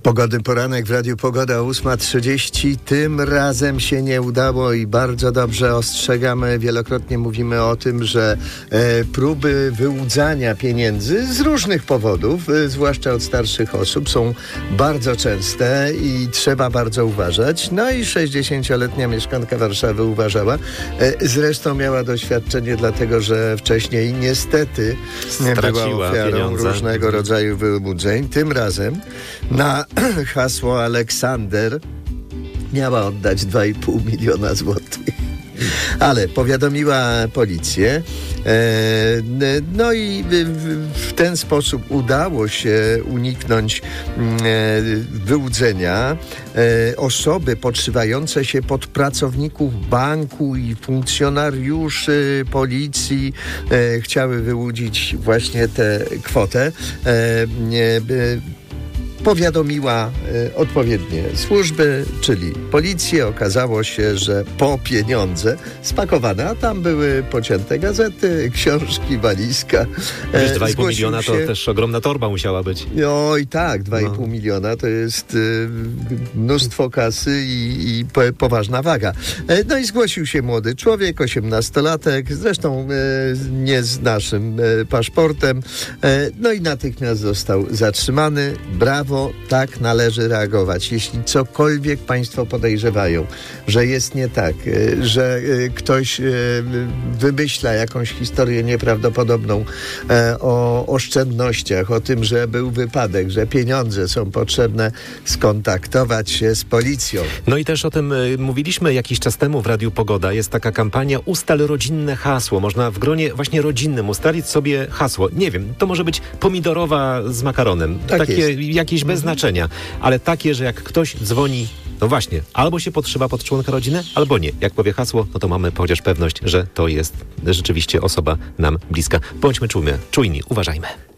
Pogodny poranek w Radiu Pogoda 8:30. Tym razem się nie udało i bardzo dobrze ostrzegamy. Wielokrotnie mówimy o tym, że próby wyłudzania pieniędzy z różnych powodów, zwłaszcza od starszych osób, są bardzo częste i trzeba bardzo uważać. No i 60-letnia mieszkanka Warszawy uważała. Zresztą miała doświadczenie, dlatego że wcześniej niestety była ofiarą pieniądze. Różnego rodzaju wyłudzeń. Tym razem na hasło Aleksander miała oddać 2,5 miliona złotych. Ale powiadomiła policję. No i w ten sposób udało się uniknąć wyłudzenia. Osoby podszywające się pod pracowników banku i funkcjonariuszy policji chciały wyłudzić właśnie tę kwotę. Powiadomiła odpowiednie służby, czyli policję. Okazało się, że po pieniądze spakowane, a tam były pocięte gazety, książki, walizka. 2,5 miliona to też ogromna torba musiała być. Oj tak, 2,5 miliona to jest mnóstwo kasy i poważna waga. No i zgłosił się młody człowiek, 18-latek, zresztą nie z naszym paszportem. No i natychmiast został zatrzymany. Brawo. Tak należy reagować. Jeśli cokolwiek państwo podejrzewają, że jest nie tak, że ktoś wymyśla jakąś historię nieprawdopodobną o oszczędnościach, o tym, że był wypadek, że pieniądze są potrzebne, skontaktować się z policją. No i też o tym mówiliśmy jakiś czas temu w Radiu Pogoda. Jest taka kampania Ustal rodzinne hasło. Można w gronie właśnie rodzinnym ustalić sobie hasło. Nie wiem, to może być pomidorowa z makaronem. Tak takie jest. jakieś bez znaczenia, ale takie, że jak ktoś dzwoni, no właśnie, albo się podszywa pod członka rodziny, albo nie. Jak powie hasło, no to mamy chociaż pewność, że to jest rzeczywiście osoba nam bliska. Bądźmy czujni, uważajmy.